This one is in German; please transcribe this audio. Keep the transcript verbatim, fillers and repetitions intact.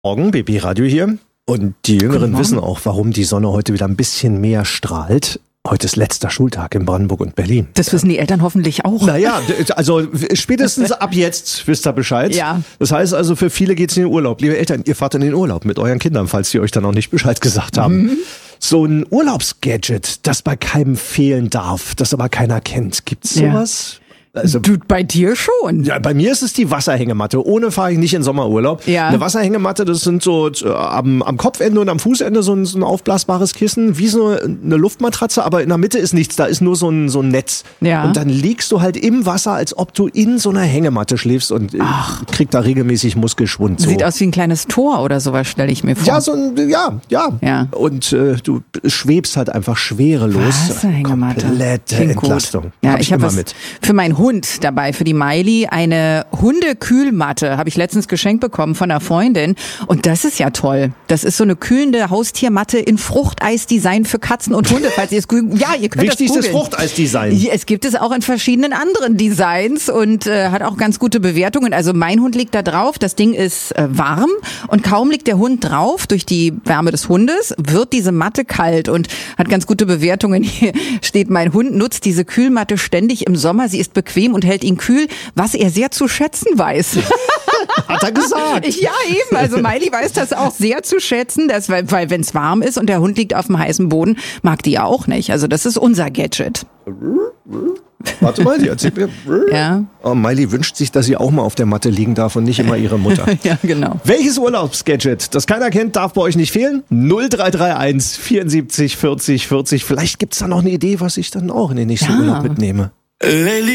Morgen, B B Radio hier. Und die Jüngeren wissen auch, warum die Sonne heute wieder ein bisschen mehr strahlt. Heute ist letzter Schultag in Brandenburg und Berlin. Das wissen die Eltern hoffentlich auch. Naja, also spätestens ab jetzt wisst ihr Bescheid. Ja. Das heißt also, für viele geht's in den Urlaub. Liebe Eltern, ihr fahrt in den Urlaub mit euren Kindern, falls die euch dann auch nicht Bescheid gesagt haben. Mhm. So ein Urlaubsgadget, das bei keinem fehlen darf, das aber keiner kennt. Gibt's sowas? Ja. Also, du, bei dir schon. Ja, bei mir ist es die Wasserhängematte. Ohne fahre ich nicht in Sommerurlaub. Ja. Eine Wasserhängematte, das sind so äh, am, am Kopfende und am Fußende so ein, so ein aufblasbares Kissen, wie so eine Luftmatratze, aber in der Mitte ist nichts, da ist nur so ein, so ein Netz. Ja. Und dann liegst du halt im Wasser, als ob du in so einer Hängematte schläfst und Ach. krieg da regelmäßig Muskelschwund. So. Sieht aus wie ein kleines Tor oder sowas, stelle ich mir vor. Ja, so ein, ja, ja. ja. Und äh, du schwebst halt einfach schwerelos. Wasserhängematte. Komplette Klingt Entlastung. Gut. Ja, hab ich, ich habe immer was mit. für meinen Hund dabei, für die Miley, eine Hundekühlmatte habe ich letztens geschenkt bekommen von einer Freundin. Und das ist ja toll. Das ist so eine kühlende Haustiermatte in Fruchteisdesign für Katzen und Hunde. Falls ihr es googeln. Ja, ihr könnt Wichtigstes das googeln. Fruchteisdesign. Es gibt es auch in verschiedenen anderen Designs und äh, hat auch ganz gute Bewertungen. Also mein Hund liegt da drauf. Das Ding ist äh, warm und kaum liegt der Hund drauf, durch die Wärme des Hundes, wird diese Matte kalt und hat ganz gute Bewertungen. Hier steht, mein Hund nutzt diese Kühlmatte ständig im Sommer. Sie ist bequem und hält ihn kühl, was er sehr zu schätzen weiß. Hat er gesagt. Ja, eben. Also Miley weiß das auch sehr zu schätzen, dass, weil, weil wenn es warm ist und der Hund liegt auf dem heißen Boden, mag die ja auch nicht. Also das ist unser Gadget. Warte mal, die erzählt mir. Ja. Oh, Miley wünscht sich, dass sie auch mal auf der Matte liegen darf und nicht immer ihre Mutter. Ja, genau. Welches Urlaubsgadget, das keiner kennt, darf bei euch nicht fehlen? null drei drei eins vierundsiebzig vierzig vierzig. Vielleicht gibt's da noch eine Idee, was ich dann auch in den nächsten Ja. Urlaub mitnehme.